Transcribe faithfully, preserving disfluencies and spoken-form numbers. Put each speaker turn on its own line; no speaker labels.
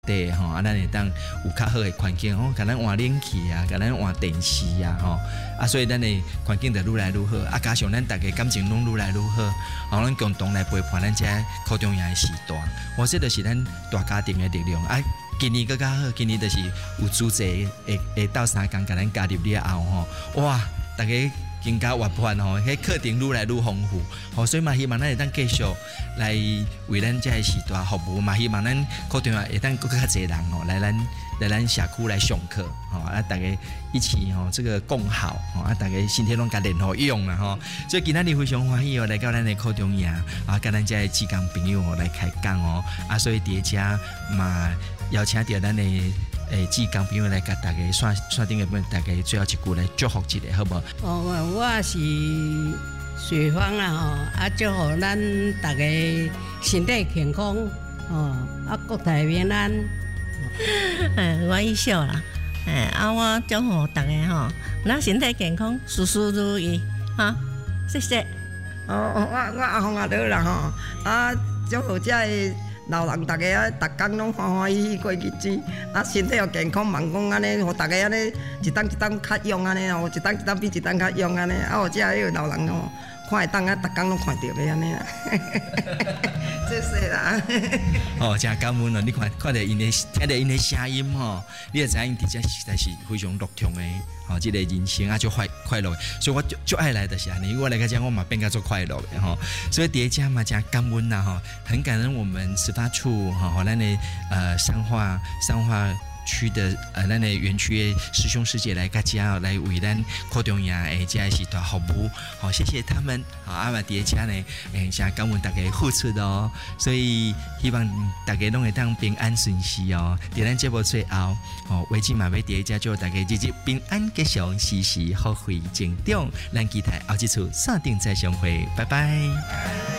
对吼，啊，咱会当有较好的环境，吼，甲咱换冷气啊，甲咱换电视啊，吼，啊，所以咱的环境就愈来愈好，啊，加上咱大家感情拢愈来愈好，吼，咱共同来陪伴咱这苦中营的时代，我说就是咱大家庭的力量啊。今年更加好，今年就是有组织会会到三工，甲咱加入了后吼，哇，大家更加活泼吼，迄课程愈来愈丰富，吼，所以嘛希望咱会当继续来为咱这个时代服务，嘛希望咱课程会当更加侪人吼来咱来咱社区来上课，吼啊，大家一起吼这个共好，吼啊，大家身体拢甲练好用啦吼，所以今仔日非常欢喜哦，来到咱的课程营啊，甲咱这个志工朋友吼来开讲哦，啊，所以伫遮嘛邀请到咱的。诶，志工朋友来甲大家线线顶个，大家最后一句来祝福一下，好无？
哦，我是水芳啦吼，啊，祝福咱大家身体健康，哦，啊，国泰民安。
嗯，我伊笑啦，诶，啊，我祝福大家吼，咱身体健康，事事如意，哈，谢谢。
哦，我我阿公阿婆啦吼，啊，祝福遮个。老人大家啊，逐工拢欢欢喜喜过日子，啊，身体又健康，望讲安尼，互大家安尼一档一档较勇安尼哦，一档一档比一档较勇安尼，啊，互遮迄个老人哦，看会当啊，逐工拢看到的安尼啦，谢谢啦。
哦，真感恩哦！你看看到因的，听到因的声音吼，你就知影因伫遮实在是非常乐衷的。哦，这个人生啊，就快快乐的，所以我就就爱来的是安尼。我来个讲，我嘛变个做快乐的吼。所以叠加嘛，加感恩呐哈，很感恩我们始发处哈，咱的呃彰化彰化区的呃咱的园区的师兄师姐来甲遮来为咱扩中营诶，遮是大服务，好，谢谢他们。好，啊嘛叠加呢，诶，想感恩大家付出的哦。所以希望大家拢会当平安顺遂哦。伫咱节目最后，哦，为止嘛要叠加祝大家日日平安吉祥，时时福慧成长。咱期待后一次锁定再相会，拜拜。